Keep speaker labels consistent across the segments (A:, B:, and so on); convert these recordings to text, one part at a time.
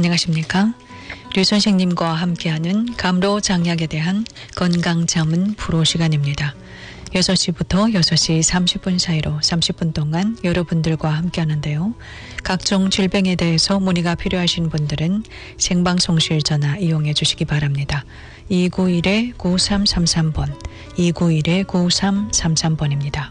A: 안녕하십니까? 류 선생님과 함께하는 감로장약에 대한 건강자문 프로 시간입니다. 6시부터 6시 30분 사이로 30분 동안 여러분들과 함께하는데요. 각종 질병에 대해서 문의가 필요하신 분들은 생방송실 전화 이용해 주시기 바랍니다. 291-9333번, 291-9333번입니다.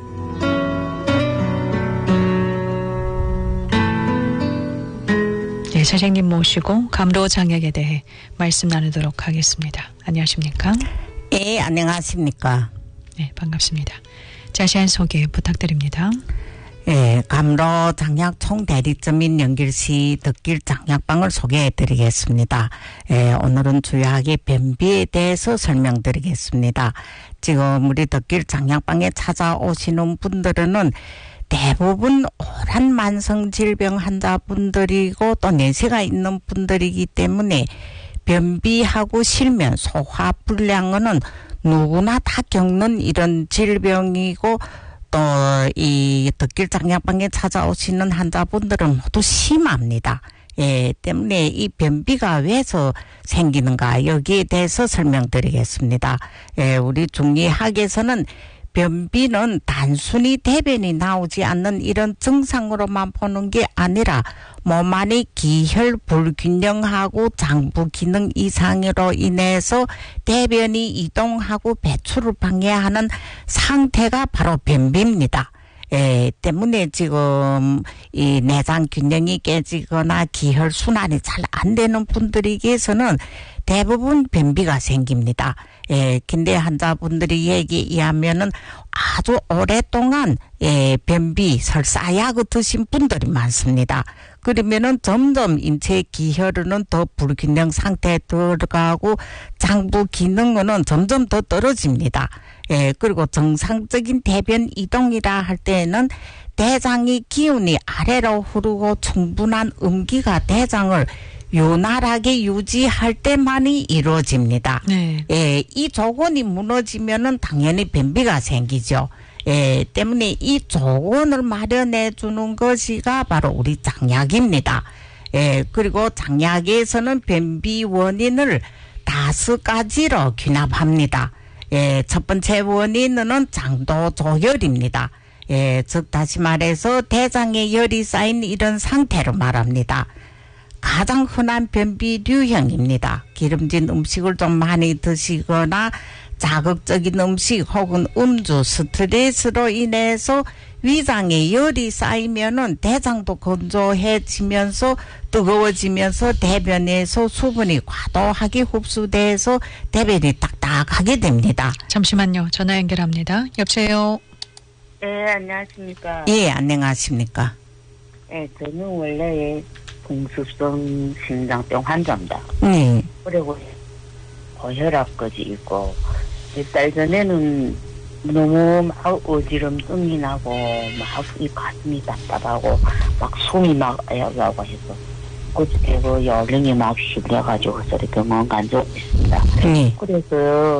A: 네, 선생님 모시고 감로장약에 대해 말씀 나누도록 하겠습니다. 안녕하십니까?
B: 예, 안녕하십니까?
A: 네, 반갑습니다. 자세한 소개 부탁드립니다.
B: 예, 감로장약 총대리점인 연길시 덕길장약방을 소개해드리겠습니다. 예, 오늘은 주요하게 변비에 대해서 설명드리겠습니다. 지금 우리 덕길장약방에 찾아오시는 분들은 대부분 오랜 만성질병 환자분들이고 또 내세가 있는 분들이기 때문에 변비하고 실면, 소화불량은 누구나 다 겪는 이런 질병이고 또 이 덕길장약방에 찾아오시는 환자분들은 모두 심합니다. 예, 때문에 이 변비가 왜서 생기는가 여기에 대해서 설명드리겠습니다. 예, 우리 중의학에서는 변비는 단순히 대변이 나오지 않는 이런 증상으로만 보는 게 아니라 몸 안의 기혈 불균형하고 장부 기능 이상으로 인해서 대변이 이동하고 배출을 방해하는 상태가 바로 변비입니다. 예, 때문에 지금 이 내장 균형이 깨지거나 기혈 순환이 잘 안 되는 분들에게서는 대부분 변비가 생깁니다. 예, 근데 환자분들이 얘기하면은 아주 오랫동안 변비 설사약을 드신 분들이 많습니다. 그러면은 점점 인체 기혈은 더 불균형 상태에 들어가고 장부 기능은 점점 더 떨어집니다. 예, 그리고 정상적인 대변 이동이라 할 때에는 대장의 기운이 아래로 흐르고 충분한 음기가 대장을 요날하게 유지할 때만이 이루어집니다.
A: 네.
B: 예, 이 조건이 무너지면은 당연히 변비가 생기죠. 예, 때문에 이 조건을 마련해 주는 것이가 바로 우리 장약입니다. 예, 그리고 장약에서는 변비 원인을 5가지로 귀납합니다. 예, 첫 번째 원인은 장도 조열입니다. 예, 즉 다시 말해서 대장에 열이 쌓인 이런 상태로 말합니다. 가장 흔한 변비 유형입니다. 기름진 음식을 좀 많이 드시거나 자극적인 음식 혹은 음주, 스트레스로 인해서 위장에 열이 쌓이면은 대장도 건조해지면서 뜨거워지면서 대변에서 수분이 과도하게 흡수돼서 대변이 딱딱하게 됩니다.
A: 잠시만요. 전화 연결합니다. 여보세요?
C: 네, 안녕하십니까.
B: 예, 안녕하십니까.
C: 네, 저는 원래 공습성 심장병 환자입니다. 그리고 고혈압까지 있고, 몇 달 전에는 너무 막 어지럼증이 나고, 막 이 가슴이 답답하고, 막 숨이 막 애가고 해서, 그때 그 열령이 막 실려가지고, 병원 간 적이 있습니다. 그래서